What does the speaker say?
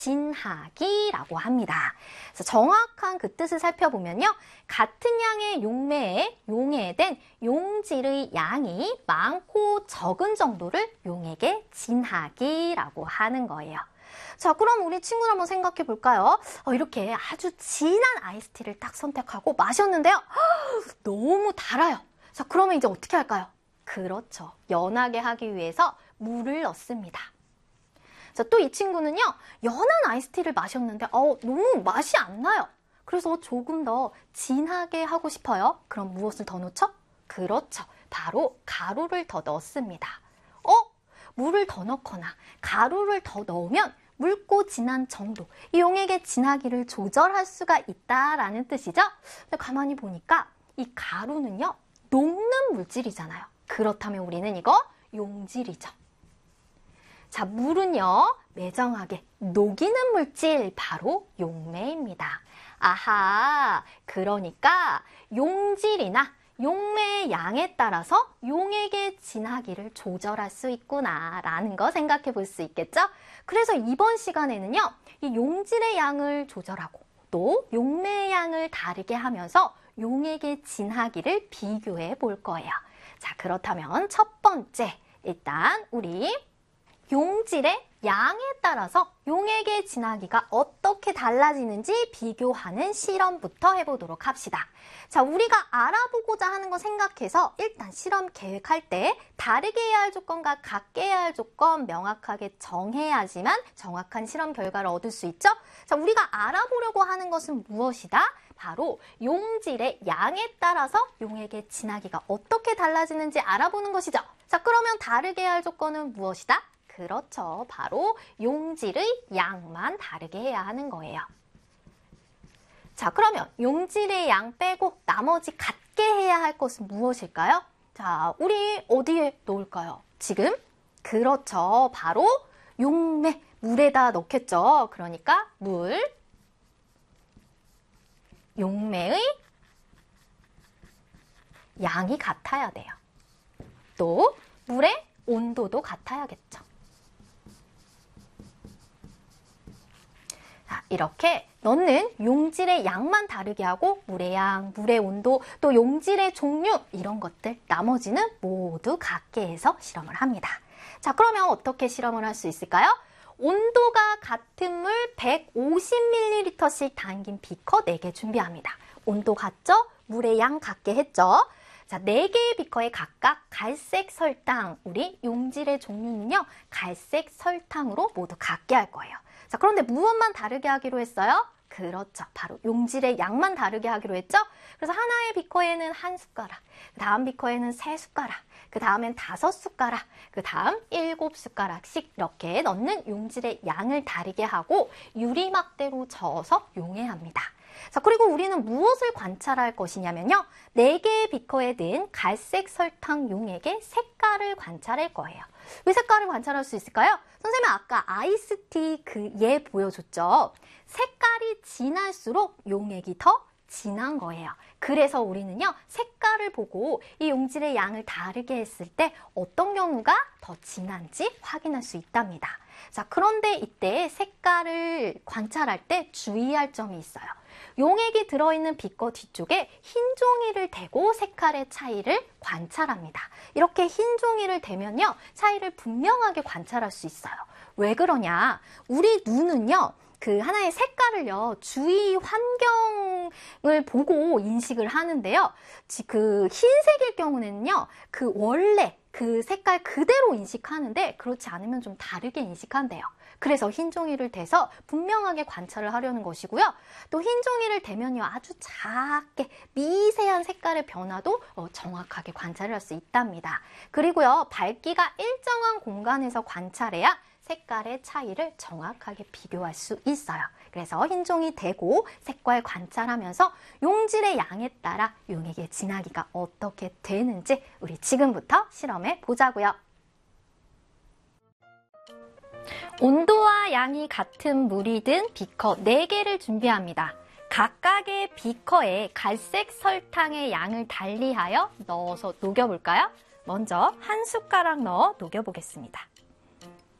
진하기라고 합니다. 그래서 정확한 그 뜻을 살펴보면요. 같은 양의 용매에 용해된 용질의 양이 많고 적은 정도를 용액의 진하기라고 하는 거예요. 자, 그럼 우리 친구들 한번 생각해 볼까요? 이렇게 아주 진한 아이스티를 딱 선택하고 마셨는데요. 너무 달아요. 자, 그러면 이제 어떻게 할까요? 그렇죠. 연하게 하기 위해서 물을 넣습니다. 자, 또 이 친구는요, 연한 아이스티를 마셨는데, 너무 맛이 안 나요. 그래서 조금 더 진하게 하고 싶어요. 그럼 무엇을 더 넣죠? 그렇죠. 바로 가루를 더 넣습니다. 물을 더 넣거나 가루를 더 넣으면 묽고 진한 정도, 이 용액의 진하기를 조절할 수가 있다라는 뜻이죠. 근데 가만히 보니까 이 가루는요, 녹는 물질이잖아요. 그렇다면 우리는 이거 용질이죠. 자, 물은요, 매정하게 녹이는 물질, 바로 용매입니다. 아하, 그러니까 용질이나 용매의 양에 따라서 용액의 진하기를 조절할 수 있구나라는 거 생각해 볼 수 있겠죠? 그래서 이번 시간에는요, 이 용질의 양을 조절하고 또 용매의 양을 다르게 하면서 용액의 진하기를 비교해 볼 거예요. 자, 그렇다면 첫 번째, 일단 우리 용질의 양에 따라서 용액의 진하기가 어떻게 달라지는지 비교하는 실험부터 해보도록 합시다. 자, 우리가 알아보고자 하는 거 생각해서 일단 실험 계획할 때 다르게 해야 할 조건과 같게 해야 할 조건 명확하게 정해야지만 정확한 실험 결과를 얻을 수 있죠? 자, 우리가 알아보려고 하는 것은 무엇이다? 바로 용질의 양에 따라서 용액의 진하기가 어떻게 달라지는지 알아보는 것이죠. 자, 그러면 다르게 해야 할 조건은 무엇이다? 그렇죠. 바로 용질의 양만 다르게 해야 하는 거예요. 자, 그러면 용질의 양 빼고 나머지 같게 해야 할 것은 무엇일까요? 자, 우리 어디에 넣을까요? 지금? 그렇죠. 바로 용매, 물에다 넣겠죠. 그러니까 물, 용매의 양이 같아야 돼요. 또 물의 온도도 같아야겠죠. 자, 이렇게 넣는 용질의 양만 다르게 하고 물의 양, 물의 온도, 또 용질의 종류 이런 것들 나머지는 모두 같게 해서 실험을 합니다. 자, 그러면 어떻게 실험을 할 수 있을까요? 온도가 같은 물 150ml씩 담긴 비커 4개 준비합니다. 온도 같죠? 물의 양 같게 했죠? 자, 4개의 비커에 각각 갈색 설탕, 우리 용질의 종류는요, 갈색 설탕으로 모두 같게 할 거예요. 자, 그런데 무엇만 다르게 하기로 했어요? 그렇죠. 바로 용질의 양만 다르게 하기로 했죠? 그래서 하나의 비커에는 1숟가락, 그 다음 비커에는 3숟가락, 그 다음엔 5숟가락, 그 다음 7숟가락씩 이렇게 넣는 용질의 양을 다르게 하고 유리막대로 저어서 용해합니다. 자, 그리고 우리는 무엇을 관찰할 것이냐면요. 4개의 비커에 든 갈색 설탕 용액의 색깔을 관찰할 거예요. 왜 색깔을 관찰할 수 있을까요? 선생님이 아까 아이스티 그 예 보여줬죠. 색깔이 진할수록 용액이 더 진한 거예요. 그래서 우리는요, 색깔을 보고 이 용질의 양을 다르게 했을 때 어떤 경우가 더 진한지 확인할 수 있답니다. 자, 그런데 이때 색깔을 관찰할 때 주의할 점이 있어요. 용액이 들어있는 비커 뒤쪽에 흰 종이를 대고 색깔의 차이를 관찰합니다. 이렇게 흰 종이를 대면요, 차이를 분명하게 관찰할 수 있어요. 왜 그러냐? 우리 눈은요, 그 하나의 색깔을요, 주위 환경을 보고 인식을 하는데요. 그 흰색일 경우는요, 그 원래 그 색깔 그대로 인식하는데 그렇지 않으면 좀 다르게 인식한대요. 그래서 흰 종이를 대서 분명하게 관찰을 하려는 것이고요. 또 흰 종이를 대면요, 아주 작게 미세한 색깔의 변화도 정확하게 관찰을 할 수 있답니다. 그리고요, 밝기가 일정한 공간에서 관찰해야 색깔의 차이를 정확하게 비교할 수 있어요. 그래서 흰 종이 대고 색깔 관찰하면서 용질의 양에 따라 용액의 진하기가 어떻게 되는지 우리 지금부터 실험해 보자고요. 온도와 양이 같은 물이 든 비커 4개를 준비합니다. 각각의 비커에 갈색 설탕의 양을 달리하여 넣어서 녹여볼까요? 먼저 1숟가락 넣어 녹여보겠습니다.